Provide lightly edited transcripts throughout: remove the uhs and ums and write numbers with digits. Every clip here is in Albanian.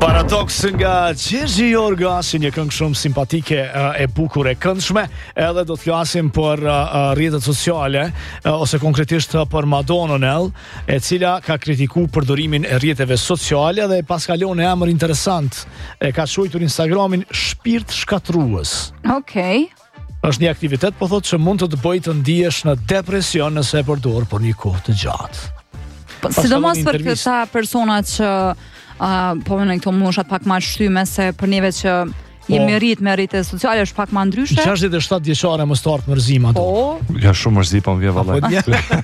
Paradoks nga Gjergji Jorga, si një këngë shumë simpatike e bukur e këndshme, edhe do të flasim për rrjetet sociale, ose konkretisht për Madonën, e cila ka kritiku përdorimin e rrjeteve sociale dhe pas ka lënë emër interesant, e ka quajtur Instagramin shpirt shkatrues. Okej. Është një aktivitet, po thotë, që mund të bëjë të ndihesh në depresion nëse e përdor për një kohë të gjatë. Sidomos për këta persona që po në këto moshat pak ma shtyme, se për neve që jemi rrit me rrjetet sociale është pak ma ndryshe. 67 vjeçare më start mërzim ato. Po. Ja shumë mërzi, po më vje vallaj.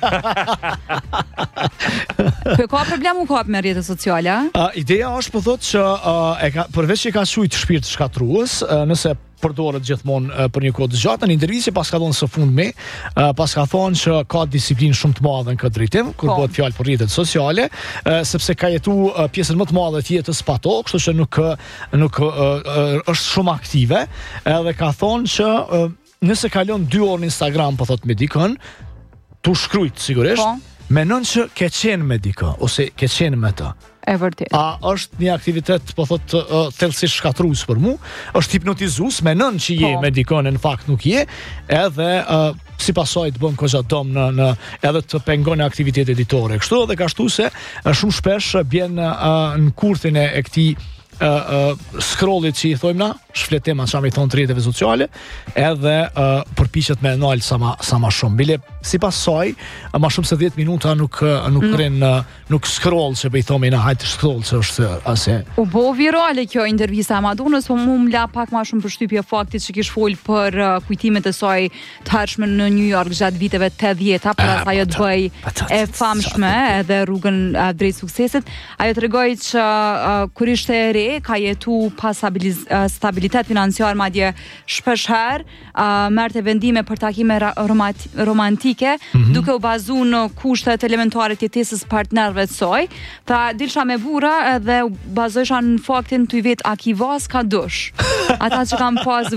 Po ka problem u kap me rrjetet sociale? Ideja është, po thotë, që përveç që ka shujt shpirt shkatrues, nëse përdoret gjithmonë për një kohë të gjatë. Në intervistë pas ka thonë së fundmi, pas ka thonë që ka disiplinë shumë të madhe në këtë drejtim, kur bëhet fjalë për rrjetet sociale, sepse ka jetu pjesën më të madhe të jetës pa to, kështu që nuk është shumë aktive, edhe ka thonë që nëse kalon 2 orë në Instagram, po thotë me dikën, tu shkrujt sigurisht, menon që ke qenë me dikë, ose ke qenë me të. E vërtet. A është një aktivitet, po thotë, thellësisht shkatrues për mu, është hipnotizues, menon që je me dikën, në fakt nuk je, edhe si pasojë të bën goxha dom në edhe të pengon aktivitete editore. Kështu edhe ka shtu se shumë shpesh bjen në kurthin e këtij scrollit që i thojmë na, shfletim atë i thonë të rrjeteve sociale, edhe përpiqet me nal sa ma shumë. Bile sipas saj, më shumë se 10 minuta nuk nuk scroll, që i thomi na, hajtë scroll, që është ase. U bo virale kjo intervista e Madonës, po mu m'la pak ma shumë përshtypje faktit që kish fol për kujtimet e saj të hershme në New York gjatë viteve 80-ta, për asaj të bëj e famshme edhe rrugën drejt suksesit. Ajo tregoi që kur ishte e re, ka jetu pa stabilitet financiar, madje shpesh herë merrte vendime për takime romantike, duke u bazuar në kushtet elementare të jetesës partnerëve të saj. Ta dilsha me burra edhe u bazojsha në faktin të i vet a ki vask ka dush. Ata që kam pas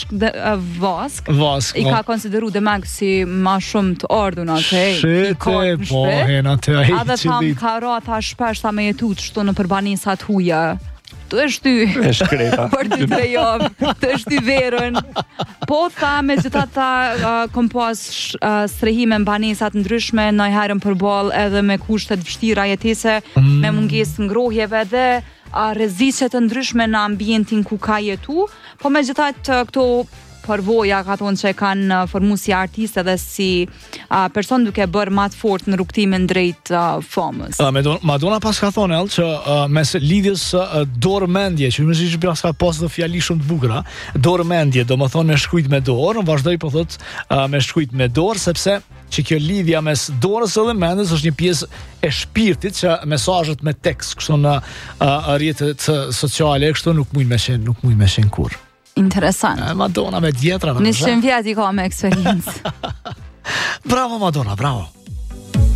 vask, i ka konsideru dhe meg si ma shumë të ardhun atë. Shete, po, hena të ajtë edhe tam kara ta shpesh ta me jetu të shtu në përbanisat huja. Të është ty. E shkreta. Për 2-3 javë, të është ty verën. Po tha me gjithata kom pas strehime në banesat ndryshme, ndonjëherë përballë edhe me kushtet vështira jetese, me mungesë ngrohjeve dhe rreziqe të ndryshme në ambientin ku ka jetu, po me gjithatë këto përvoja ka thonë që e kanë formu si artist edhe si person duke bërë ma të fort në rrugtimin drejt famës. Madonna pas ka thonë që mes lidhjes dorë-mendje, që më shqipë pas ka pas dhe fjali shumë të bukura, dorë-mendje, do më thonë me shkujt me dorë, në vazhdoj po thotë me shkujt me dorë, sepse që kjo lidhja mes dorës edhe mendjes është një pjesë e shpirtit që mesazhet me tekst kështu në rrjetet sociale, kështu nuk mujnë me qenë kur. Interesant. Madonna me djetra. 100 vjet i ka me eksperiencë. Bravo Madonna, bravo.